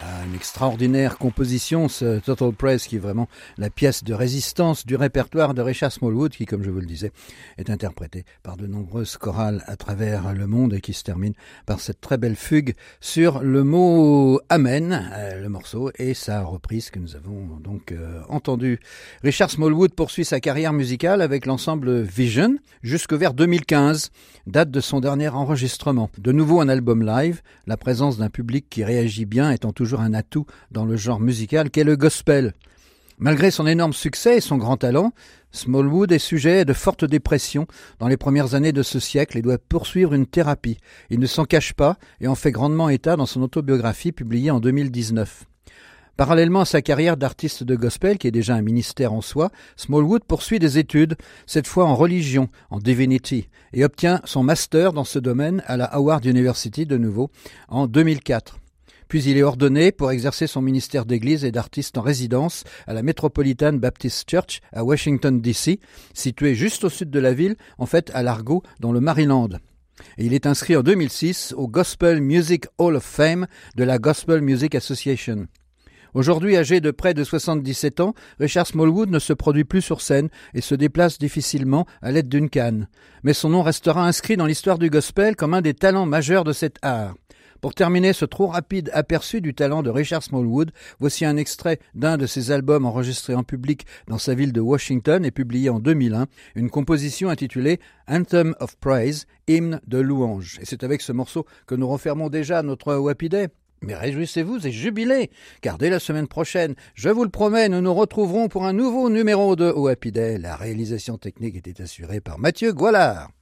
Une extraordinaire composition, ce Total Praise, qui est vraiment la pièce de résistance du répertoire de Richard Smallwood, qui, comme je vous le disais, est interprété par de nombreuses chorales à travers le monde et qui se termine par cette très belle fugue sur le mot Amen, le morceau, et sa reprise que nous avons donc entendue. Richard Smallwood poursuit sa carrière musicale avec l'ensemble Vision jusque vers 2015, date de son dernier enregistrement. De nouveau un album live, la présence d'un public qui réagit bien étant toujours un atout dans le genre musical qu'est le gospel. Malgré son énorme succès et son grand talent, Smallwood est sujet de fortes dépressions dans les premières années de ce siècle et doit poursuivre une thérapie. Il ne s'en cache pas et en fait grandement état dans son autobiographie publiée en 2019. Parallèlement à sa carrière d'artiste de gospel, qui est déjà un ministère en soi, Smallwood poursuit des études, cette fois en religion, en divinity, et obtient son master dans ce domaine à la Howard University de nouveau en 2004. Puis il est ordonné pour exercer son ministère d'église et d'artiste en résidence à la Metropolitan Baptist Church à Washington, D.C., située juste au sud de la ville, en fait à Largo, dans le Maryland. Et il est inscrit en 2006 au Gospel Music Hall of Fame de la Gospel Music Association. Aujourd'hui âgé de près de 77 ans, Richard Smallwood ne se produit plus sur scène et se déplace difficilement à l'aide d'une canne. Mais son nom restera inscrit dans l'histoire du gospel comme un des talents majeurs de cet art. Pour terminer ce trop rapide aperçu du talent de Richard Smallwood, voici un extrait d'un de ses albums enregistrés en public dans sa ville de Washington et publié en 2001, une composition intitulée Anthem of Praise, hymne de louange. Et c'est avec ce morceau que nous refermons déjà notre Happy Day. Mais réjouissez-vous et jubilez, car dès la semaine prochaine, je vous le promets, nous nous retrouverons pour un nouveau numéro de Happy Day. La réalisation technique était assurée par Mathieu Goualard.